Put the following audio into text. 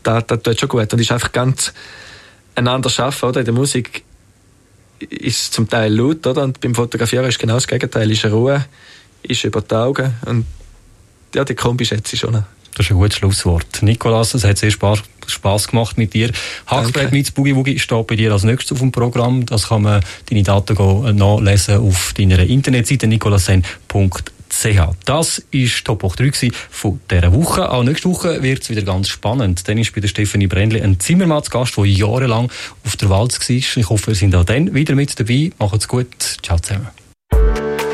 das tut schon gut. Und ist einfach ganz ein anderes Arbeiten, oder? In der Musik ist es zum Teil laut, oder? Und beim Fotografieren ist genau das Gegenteil. Ist eine Ruhe, ist über die Augen. Und ja, die Kombi schätze ich schon. Das ist ein gutes Schlusswort. Nicolas, es hat sehr Spass gemacht mit dir. Hackbrett mit Boogie Woogie steht bei dir als nächstes auf dem Programm. Das kann man deine Daten nachlesen auf deiner Internetseite nicolassenn.ch. Das war Top Hoch 3 von dieser Woche. Auch nächste Woche wird es wieder ganz spannend. Dann ist bei der Stefanie Brändli ein Zimmermann zu Gast, der jahrelang auf der Walz war. Ich hoffe, ihr seid auch dann wieder mit dabei. Macht's gut. Ciao zusammen.